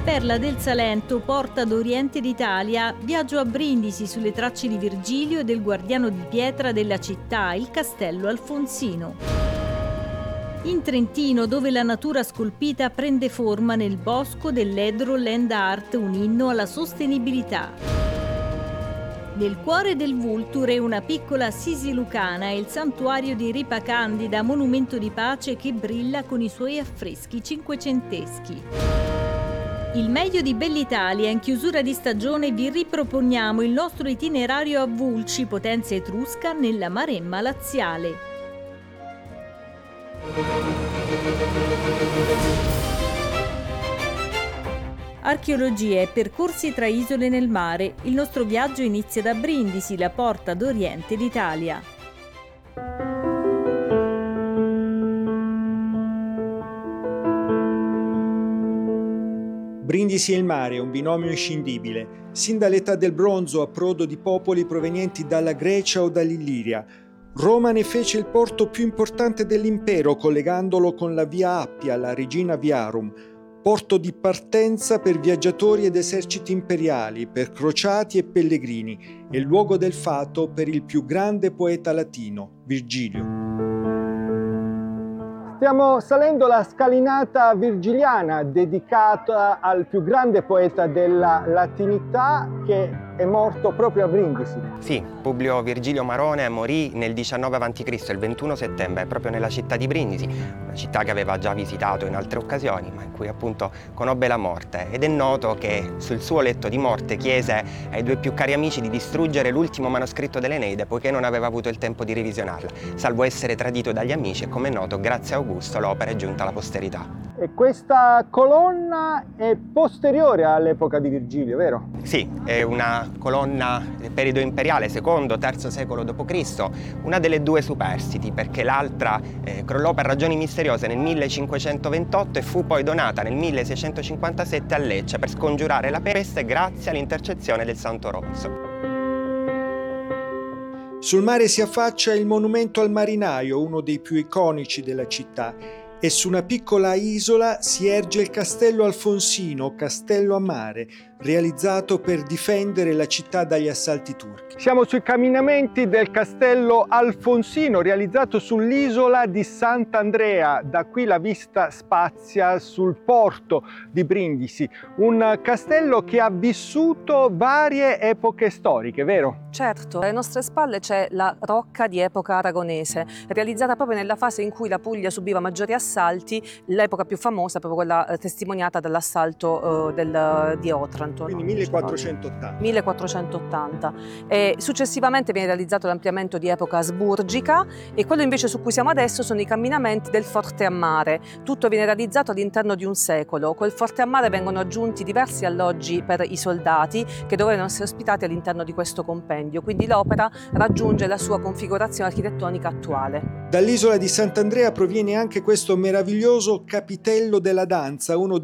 Perla del Salento, porta d'Oriente d'Italia, viaggio a Brindisi sulle tracce di Virgilio e del guardiano di pietra della città, il Castello Alfonsino. In Trentino, dove la natura scolpita prende forma nel bosco dell'Edro Land Art, un inno alla sostenibilità. Nel cuore del Vulture una piccola Assisi lucana e il santuario di Ripa Candida, monumento di pace che brilla con i suoi affreschi cinquecenteschi. Il meglio di Bell'Italia. In chiusura di stagione vi riproponiamo il nostro itinerario a Vulci, potenza etrusca nella Maremma laziale. Archeologia e percorsi tra isole nel mare. Il nostro viaggio inizia da Brindisi, la porta d'Oriente d'Italia. Brindisi e il mare è un binomio inscindibile, sin dall'età del bronzo, approdo di popoli provenienti dalla Grecia o dall'Illiria. Roma ne fece il porto più importante dell'impero, collegandolo con la Via Appia, la Regina Viarum, porto di partenza per viaggiatori ed eserciti imperiali, per crociati e pellegrini, e luogo del fato per il più grande poeta latino, Virgilio. Stiamo salendo la scalinata virgiliana dedicata al più grande poeta della latinità che è morto proprio a Brindisi. Sì, Publio Virgilio Marone morì nel 19 a.C., il 21 settembre, proprio nella città di Brindisi, una città che aveva già visitato in altre occasioni, ma in cui appunto conobbe la morte. Ed è noto che sul suo letto di morte chiese ai due più cari amici di distruggere l'ultimo manoscritto dell'Eneide, poiché non aveva avuto il tempo di revisionarla, salvo essere tradito dagli amici e, come è noto, grazie a Augusto l'opera è giunta alla posterità. E questa colonna è posteriore all'epoca di Virgilio, vero? Sì, è una colonna del periodo imperiale, secondo, terzo secolo d.C., una delle due superstiti, perché l'altra crollò per ragioni misteriose nel 1528 e fu poi donata nel 1657 a Lecce per scongiurare la peste grazie all'intercessione del Santo Ronzo. Sul mare si affaccia il monumento al marinaio, uno dei più iconici della città, e su una piccola isola si erge il Castello Alfonsino, castello a mare, realizzato per difendere la città dagli assalti turchi. Siamo sui camminamenti del Castello Alfonsino, realizzato sull'isola di Sant'Andrea. Da qui la vista spazia sul porto di Brindisi, un castello che ha vissuto varie epoche storiche, vero? Certo, alle nostre spalle c'è la Rocca di epoca aragonese, realizzata proprio nella fase in cui la Puglia subiva maggiori assalti, l'epoca più famosa è proprio quella testimoniata dall'assalto di Otranto. Quindi 1480. 1480. E successivamente viene realizzato l'ampliamento di epoca asburgica e quello invece su cui siamo adesso sono i camminamenti del Forte a Mare. Tutto viene realizzato all'interno di un secolo. Col Forte a Mare vengono aggiunti diversi alloggi per i soldati che dovevano essere ospitati all'interno di questo compendio. Quindi l'opera raggiunge la sua configurazione architettonica attuale. Dall'isola di Sant'Andrea proviene anche questo meraviglioso capitello della danza, uno